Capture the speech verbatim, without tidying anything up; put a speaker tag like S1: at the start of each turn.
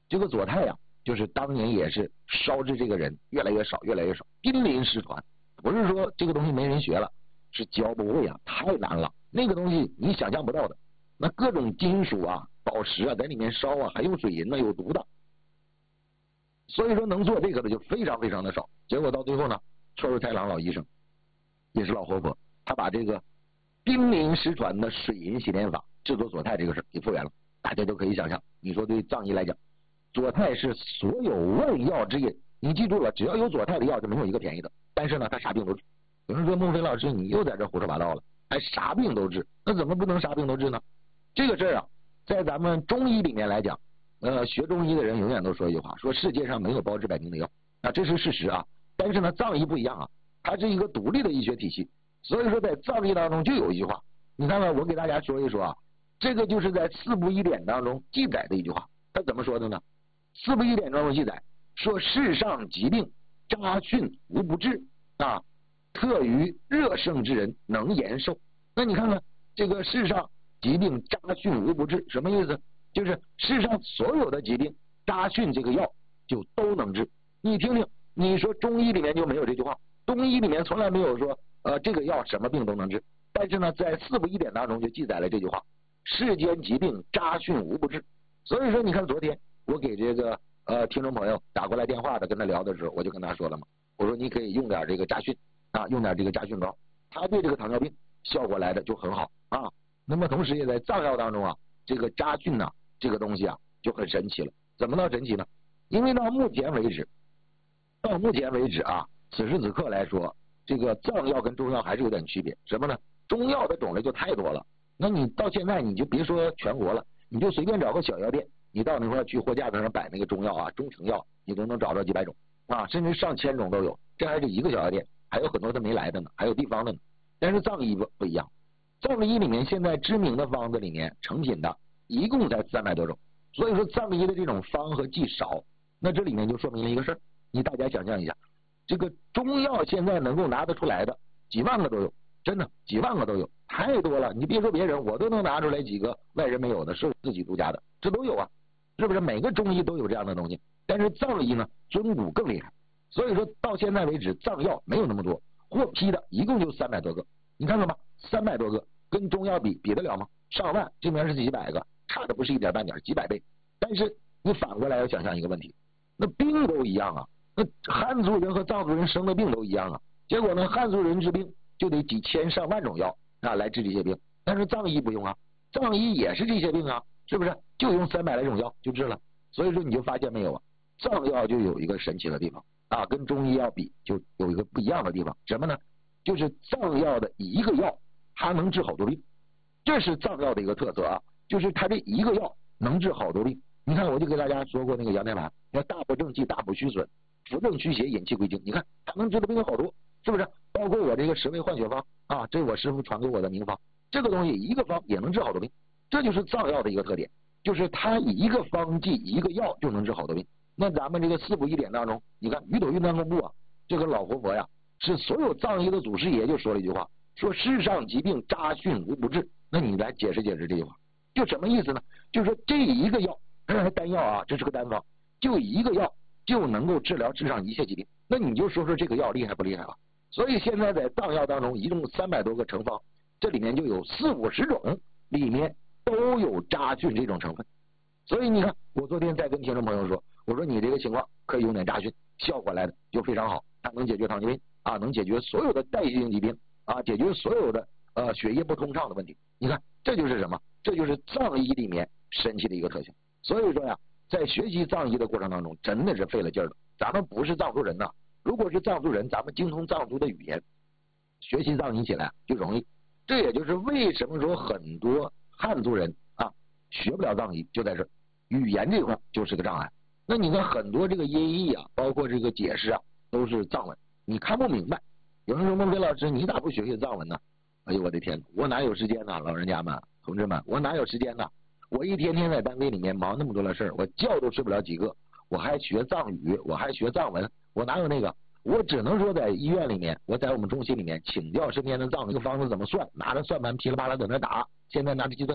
S1: 这个左太呀，就是当年也是烧制这个人越来越少，越来越少，濒临失传。不是说这个东西没人学了，是教不会啊，太难了。那个东西你想象不到的，那各种金属啊、宝石啊在里面烧啊，还有水银呢，有毒的。所以说能做这个的就非常非常的少。结果到最后呢，철如太郎老医生也是老活佛，他把这个濒临失传的水银洗脸法制作左太这个事给复原了。大家都可以想象，你说对藏医来讲，左太是所有万药之一。你记住了，只要有左太的药就没有一个便宜的。但是呢，他啥病都治。有人说孟非老师你又在这胡说八道了，还啥病都治，那怎么不能啥病都治呢？这个事儿啊，在咱们中医里面来讲，呃，学中医的人永远都说一句话，说世界上没有包治百病的药，啊，这是事实啊。但是呢，藏医不一样啊，它是一个独立的医学体系，所以说在藏医当中就有一句话，你看看我给大家说一说啊，这个就是在四部医典当中记载的一句话，他怎么说的呢？四部医典当中记载说，世上疾病扎汛无不治啊，特于热盛之人能延寿。那你看看这个世上疾病扎汛无不治什么意思？就是世上所有的疾病扎汛这个药就都能治。你听听，你说中医里面就没有这句话，中医里面从来没有说呃这个药什么病都能治。但是呢，在四部医典当中就记载了这句话，世间疾病扎汛无不治。所以说你看昨天我给这个呃听众朋友打过来电话的，跟他聊的时候，我就跟他说了嘛，我说你可以用点这个扎汛啊，用点这个扎汛膏，他对这个糖尿病效果来的就很好啊。那么同时也在藏药当中啊，这个扎汛呢这个东西啊就很神奇了。怎么到神奇呢？因为到目前为止，到目前为止啊，此时此刻来说，这个藏药跟中药还是有点区别。什么呢？中药的种类就太多了。那你到现在你就别说全国了，你就随便找个小药店，你到那块去货架子上摆那个中药啊、中成药，你都能找到几百种啊，甚至上千种都有。这还是一个小药店，还有很多它没来的呢，还有地方的呢。但是藏医不不一样，藏医里面现在知名的方子里面成品的一共才三百多种，所以说藏医的这种方和剂少。那这里面就说明了一个事儿，你大家想象一下，这个中药现在能够拿得出来的几万个都有，真的几万个都有，太多了。你别说别人，我都能拿出来几个外人没有的，是自己独家的，这都有啊，是不是？每个中医都有这样的东西，但是藏医呢，尊古更厉害。所以说到现在为止，藏药没有那么多，获批的一共就三百多个。你看看吧，三百多个跟中药比，比得了吗？上万，这边是几百个，差的不是一点半点，几百倍。但是你反过来要想象一个问题，那病都一样啊，那汉族人和藏族人生的病都一样啊，结果呢，汉族人治病就得几千上万种药啊来治这些病，但是藏医不用啊，藏医也是这些病啊，是不是？就用三百来种药就治了。所以说你就发现没有啊，藏药就有一个神奇的地方啊，跟中医药比就有一个不一样的地方，什么呢？就是藏药的一个药它能治好多病，这是藏药的一个特色啊，就是它这一个药能治好多病。你看我就给大家说过那个羊胎盘，叫大补正气、大补虚损、扶正驱邪、引气归经，你看它能治的病有好多，是不是？包括我这个十味换血方啊，这是我师傅传给我的名方，这个东西一个方也能治好多病，这就是藏药的一个特点，就是它一个方剂一个药就能治好多病。那咱们这个四部医典当中，你看宇斗运当公布啊，这个老活佛呀，是所有藏医的祖师爷就说了一句话，说世上疾病扎汛无不治。那你来解释解释这句话，就什么意思呢？就是说这一个药，单药啊，这是个单方，就一个药就能够治疗世上一切疾病。那你就说说这个药厉害不厉害吧？所以现在在藏药当中，一共三百多个成方，这里面就有四五十种，里面都有扎汛这种成分。所以你看，我昨天在跟听众朋友说，我说你这个情况可以用点扎汛，效果来的就非常好，它能解决糖尿病啊，能解决所有的代谢性疾病啊，解决所有的呃血液不通畅的问题。你看，这就是什么？这就是藏医里面神奇的一个特性。所以说呀，在学习藏医的过程当中，真的是费了劲儿的。咱们不是藏族人呐，如果是藏族人，咱们精通藏族的语言，学习藏医起来就容易。这也就是为什么说很多汉族人啊学不了藏医，就在这儿，语言这块就是个障碍。那你看很多这个音译啊，包括这个解释啊，都是藏文，你看不明白。有人说孟非老师，你咋不学学藏文呢？哎呦我的天，我哪有时间呢？老人家们、同志们，我哪有时间呢？我一天天在单位里面忙那么多的事儿，我觉都睡不了几个，我还学藏语，我还学藏文，我哪有那个？我只能说在医院里面，我在我们中心里面请教身边的藏医，这个方子怎么算，拿着算盘噼里啪啦在那打，现在拿着计算